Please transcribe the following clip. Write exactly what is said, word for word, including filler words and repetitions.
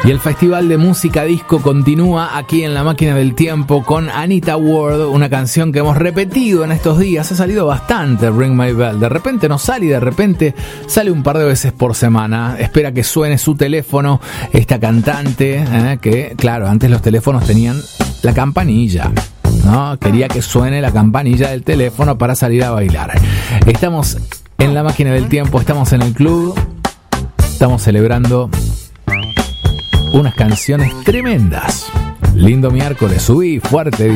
Y el Festival de Música Disco continúa aquí en La Máquina del Tiempo con Anita Ward, una canción que hemos repetido en estos días. Ha salido bastante, Ring My Bell. De repente no sale y de repente sale un par de veces por semana. Espera que suene su teléfono esta cantante, eh, que claro, antes los teléfonos tenían la campanilla, ¿no? Quería que suene la campanilla del teléfono para salir a bailar. Estamos en La Máquina del Tiempo, estamos en el club, estamos celebrando unas canciones tremendas. Lindo miércoles, subí fuerte.